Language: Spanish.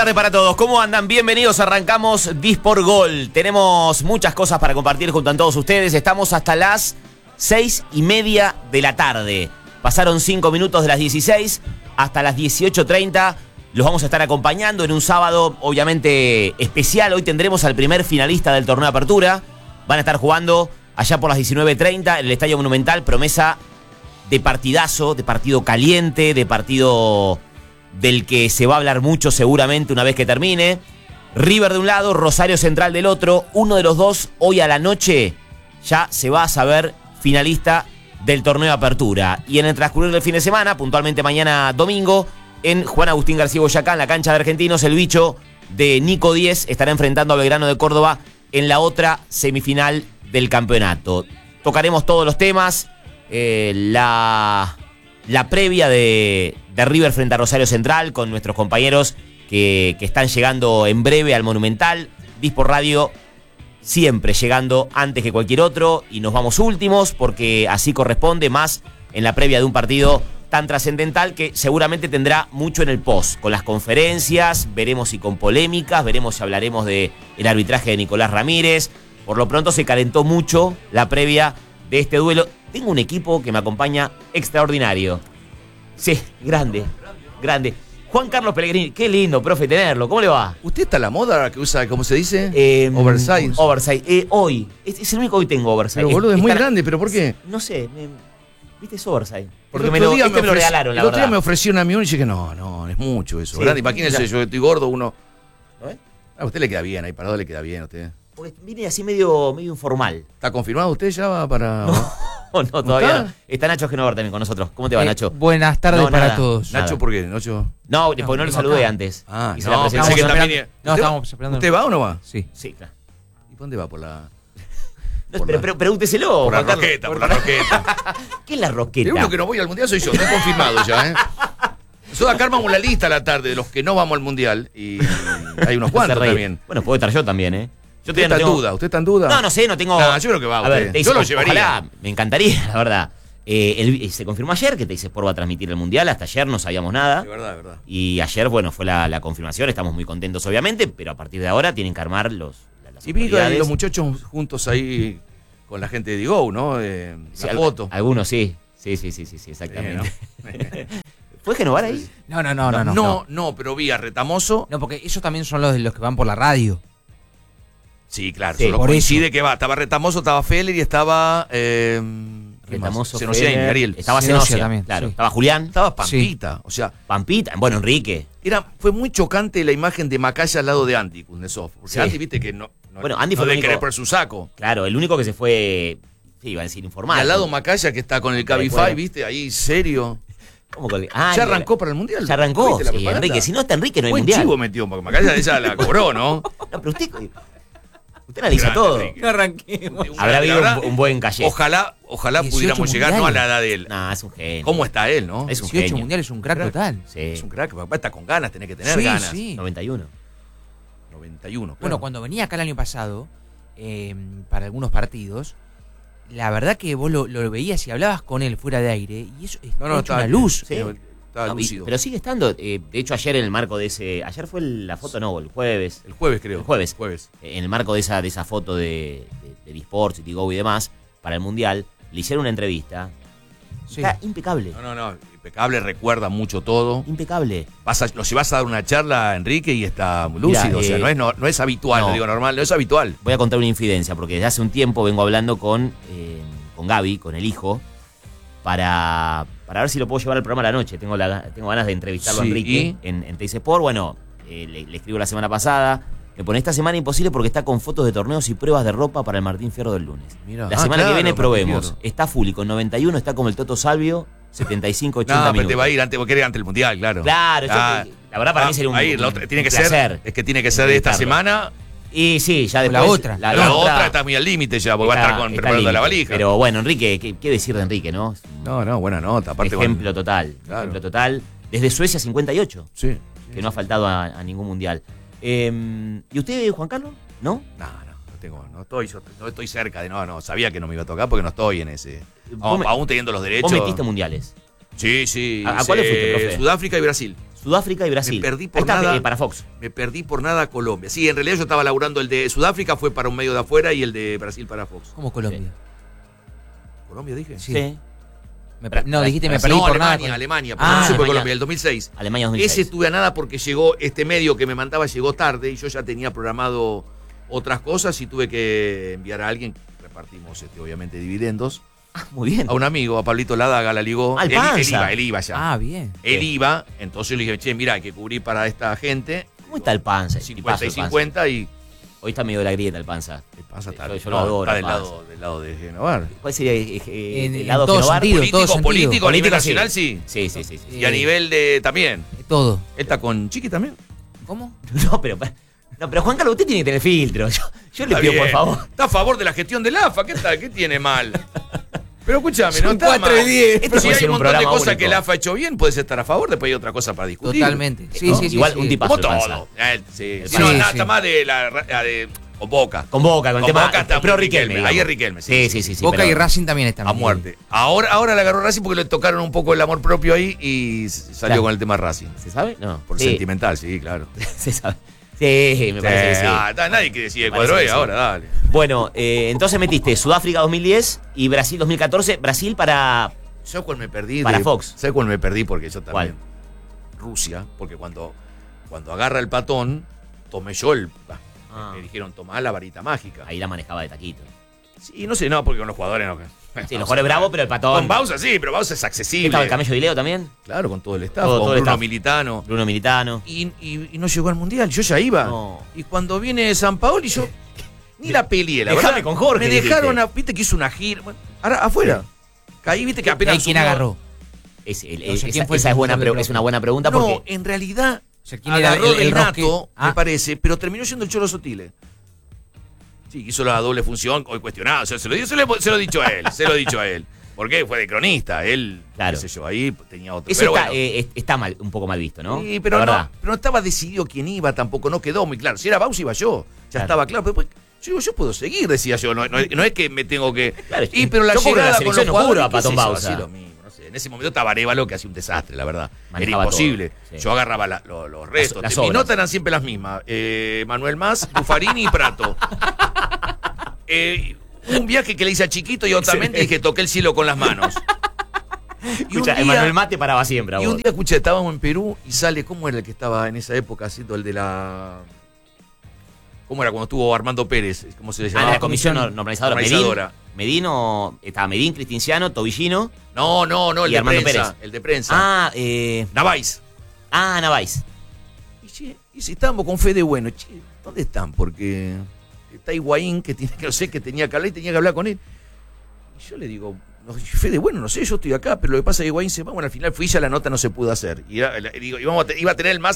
Buenas tardes para todos, ¿cómo andan? Bienvenidos, arrancamos Dispor Gol. Tenemos muchas cosas para compartir junto a todos ustedes. Estamos hasta las 6:30 de la tarde. Pasaron 5 minutos de las 16 hasta las 18:30. Los vamos a estar acompañando en un sábado obviamente especial. Hoy tendremos al primer finalista del torneo de apertura. Van a estar jugando allá por las 19:30 en el Estadio Monumental. Promesa de partidazo, de partido caliente, de partido del que se va a hablar mucho seguramente una vez que termine. River de un lado, Rosario Central del otro. Uno de los dos, hoy a la noche, ya se va a saber finalista del torneo de apertura. Y en el transcurrir del fin de semana, puntualmente mañana domingo, en Juan Agustín García Boyacá, en la cancha de Argentinos, el bicho de Nico Díez estará enfrentando a Belgrano de Córdoba en la otra semifinal del campeonato. Tocaremos todos los temas, la previa de River frente a Rosario Central con nuestros compañeros que están llegando en breve al Monumental. Dispor Radio siempre llegando antes que cualquier otro y nos vamos últimos porque así corresponde, más en la previa de un partido tan trascendental que seguramente tendrá mucho en el post, con las conferencias, veremos si con polémicas, veremos si hablaremos del arbitraje de Nicolás Ramírez. Por lo pronto se calentó mucho la previa de este duelo. Tengo un equipo que me acompaña extraordinario. Sí, grande. Juan Carlos Pellegrini, qué lindo, profe, tenerlo. ¿Cómo le va? ¿Usted está a la moda que usa, cómo se dice? Oversize. Oversize. Hoy. Es el único que hoy tengo oversize. Pero boludo, es muy grande, ¿pero por qué? No sé, viste, es oversize. Porque me lo regalaron, la verdad. El otro día me ofrecieron a mí uno y dije, no, es mucho eso. Sí, grande, imagínese, yo estoy gordo, uno. ¿No? A usted le queda bien, ahí parado le queda bien a usted. Porque viene así medio informal. ¿Está confirmado usted ya para...? No, todavía no. Está Nacho Genovar también con nosotros. ¿Cómo te va, Nacho? Buenas tardes para todos. ¿Nacho por qué? ¿Nacho? No, porque no lo saludé antes. Pensé que también... estábamos esperando. ¿Usted va o no va? Sí, claro. ¿Y dónde va? Por la...? Pero pregúnteselo. Por la roqueta. ¿Qué es la roqueta? El único que no voy al mundial soy yo, estoy confirmado ya, ¿eh? Nosotros acá armamos la lista a la tarde de los que no vamos al mundial y hay unos cuantos también. Bueno, puedo estar yo también, ¿eh? ¿Usted está en duda? No sé, no tengo... No, yo creo que va. A ver, yo lo llevaría. Ojalá, me encantaría, la verdad. Se confirmó ayer que Teis Sport va a transmitir el mundial. Hasta ayer no sabíamos nada. De verdad. Y ayer, bueno, fue la confirmación. Estamos muy contentos, obviamente, pero a partir de ahora tienen que armar las y vi los muchachos juntos ahí con la gente de Digo, ¿no? Sí, la foto. Algunos sí. Sí, exactamente. ¿Fue Genovar ahí? No, pero vi a Retamoso. No, porque ellos también son los que van por la radio. Sí, claro. Sí, solo coincide que va. Estaba Retamoso, estaba Feller y estaba... Retamoso, Senosia y Ariel. Estaba Senosia también, claro. Sí. Estaba Julián. Estaba Pampita, sí. O sea... Pampita, bueno, Enrique. Fue muy chocante la imagen de Macaya al lado de Andy Kuznetsov. Porque Andy, viste que no Andy fue no debe querer por su saco. Claro, el único que se fue, sí, iba a decir informal. Y al lado Macaya, que está con el Cabify, viste, ahí serio. ¿Cómo que? Ya arrancó para el mundial. Ya arrancó. Sí, Enrique, si no está Enrique, no hay mundial. Buen chivo metió, porque Macaya ella la cobró, ¿no? No, pero usted analiza todo. No arranquemos. Habrá habido un buen calle. Ojalá pudiéramos llegar no a la edad de él. Nah, es un genio. ¿Cómo está él, no? Es un 18 genio. mundiales, es un crack total. Sí. Es un crack, papá está con ganas, tenés que tener ganas. Sí. 91. 91, claro. Bueno, cuando venía acá el año pasado, para algunos partidos, la verdad que vos lo veías y hablabas con él fuera de aire, y eso es una luz. Sí. Estaba lúcido. Pero sigue estando. De hecho, ayer en el marco de ese... Ayer fue la foto, no, el jueves. El jueves, creo. El jueves. En el marco de esa foto de Disport, Citigo y demás, para el Mundial, le hicieron una entrevista. Sí. Está impecable. No, impecable, recuerda mucho todo. Impecable. Lo llevás a dar una charla a Enrique y está lúcido. O sea, no es habitual, no. Digo normal, no es habitual. Voy a contar una infidencia, porque desde hace un tiempo vengo hablando con Gaby, con el hijo, para ver si lo puedo llevar al programa a la noche. Tengo ganas de entrevistarlo a Enrique en Teis Sport. Bueno, le escribo la semana pasada. Me pone esta semana imposible porque está con fotos de torneos y pruebas de ropa para el Martín Fierro del lunes. Mirá. La semana que viene probemos. Está full y con 91 está como el Toto Salvio, 75, 80 minutos. Pero te va a ir antes, porque era antes del Mundial, claro. Claro, la verdad para mí sería un tiene que placer. Ser. Es que tiene que ser de esta semana. Y sí, ya después... La otra está muy al límite ya, porque va a estar preparando la valija. Pero bueno, Enrique, ¿qué decir de Enrique, no? No, buena nota. Aparte ejemplo total. Claro. Ejemplo total. Desde Suecia 58. Sí. Que no ha faltado a ningún mundial. ¿Y usted, Juan Carlos? ¿No? No estoy cerca de sabía que no me iba a tocar porque no estoy en ese. Aún teniendo los derechos. ¿Vos metiste mundiales? Sí. ¿A cuáles fuiste, profe? Sudáfrica y Brasil. Sudáfrica y Brasil. Me perdí Ahí por está, nada. para Fox. Me perdí por nada a Colombia. Sí, en realidad yo estaba laburando el de Sudáfrica, fue para un medio de afuera, y el de Brasil para Fox. ¿Cómo Colombia? ¿Colombia dije? Sí. Bra- No, dijiste me Brasil. perdí No, por nada. Alemania, Ah, no se fue Alemania. Colombia, el 2006. Alemania 2006. Ese estuve a nada porque llegó, este medio que me mandaba llegó tarde y yo ya tenía programado otras cosas y tuve que enviar a alguien, repartimos obviamente dividendos, Ah, muy bien. a un amigo, a Pablito Ladaga, la ligó. Al Él Panza. iba ya. Ah, bien. Él iba, entonces le dije, che, mira, hay que cubrir para esta gente, ¿Cómo está el Panza? 50 y Tipazo el Panza. 50 y... Hoy está medio de la grieta el Panza. El Panza está, Yo lo adoro, está del Panza. lado de Genovar. ¿Cuál sería En el lado todo Genovar? sentido, Político, todo sentido. político, a nivel Político, nacional sí. Sí. Y a nivel de también. Todo. Él está con Chiqui también. ¿Cómo? No, pero Juan Carlos, usted tiene que tener filtro. Yo le Está pido, bien. por favor. Está a favor de la gestión del AFA. ¿Qué tal? ¿Qué tiene mal? Pero escúchame, no Son está 4 mal. y 10. Esto Si puede hay ser un un montón de programa cosas único. que el AFA ha hecho bien, puedes estar a favor, después hay otra cosa para discutir. Totalmente. Sí, ¿No? sí, sí. Igual sí. un tipazo. Como el Panza. todo. Sí. El Si no, Panza. nada Sí, está sí. más de la de con Boca. Con Boca, con el Con tema. Boca está Pro muy Riquelme. Riquelme. Ahí digamos. es Riquelme, Sí. Boca pero- y Racing también están. A muerte. Ahora le agarró Racing porque le tocaron un poco el amor propio ahí y salió Claro. con el tema Racing. ¿Se sabe? No. Por Sí. sentimental, sí, claro. Se sabe. Sí, me parece que sí. Nadie que decide Me parece cuadro que es sí. ahora, dale. Bueno, entonces metiste Sudáfrica 2010 y Brasil 2014. Brasil para... ¿Sabes cuál me perdí? Para Fox. ¿Sabes cuál me perdí? Porque yo también. ¿Cuál? Rusia, porque cuando agarra el patón, tomé yo Ah. me dijeron, tomá la varita mágica. Ahí la manejaba de taquito. Sí, no sé, no, porque con los jugadores no. Sí, los jugadores bravos, pero el patón. Con Bausa sí, pero Bausa es ¿Qué accesible. estaba el Camello Dileo también? Claro, con todo el staff, Todo con el Bruno staff. Militano. Bruno Militano. Y no llegó al Mundial, yo ya iba. No. Y cuando viene San Paoli, yo ni la peleé, la Dejame verdad. con Jorge, Me dijiste. dejaron, viste que hizo una gira. Bueno, ahora, afuera. Caí, viste que apenas. ¿Quién subió- agarró? No sé, ¿quién fue el esa es, buena defensor del es una buena pregunta No, porque... en realidad O sea, ¿quién era agarró el Renato, Rosque? me Ah. parece, pero terminó siendo el Cholo Sotile. Sí, hizo la doble función, hoy cuestionado. O sea, se lo he dicho a él. Porque fue de cronista, él, Claro. qué sé yo, ahí tenía otro. Eso Pero está, bueno. está mal, un poco mal visto, ¿no? Sí, pero La no, verdad. pero no estaba decidido quién iba, tampoco, no quedó muy claro. Si era Bausa iba yo, ya Claro. estaba claro. Pero después, yo digo, yo puedo seguir, decía yo, no es que me tengo que... Claro, pero la yo cubro la llegada con los selección, no cubro jugadores, a qué sé Patón yo, Bausa. así lo mismo, no sé. En ese momento estaba Arévalo, que hacía un desastre, la verdad. Manejaba Era imposible. todo, sí. Yo agarraba los restos. las Mi obras. nota eran siempre las mismas. Manuel Mas, Buffarini y Prato. Un viaje que le hice a Chiquito y otra mente dije, toqué el cielo con las manos. Y un Escucha, día- Emanuel Mate paraba siempre a y vos. un día, escuché, estábamos en Perú y sale, ¿cómo era el que estaba en esa época haciendo el de la... ¿Cómo era cuando estuvo Armando Pérez? ¿Cómo se le Ah, llamaba? la comisión normalizadora. Normalizadora. Medino, estaba Medín, Cristinciano, Tobillino. No, el Y de Armando prensa. Pérez. El de prensa. Navais. Navais. Y si estábamos con Fede Bueno, che, ¿dónde están? Porque está Higuaín, que no sé, que tenía que hablar y tenía que hablar con él. Y yo le digo, no, Fede Bueno, no sé, yo estoy acá, pero lo que pasa es que Higuaín se va, bueno, al final fui ya, la nota no se pudo hacer. Y digo, iba a tener el más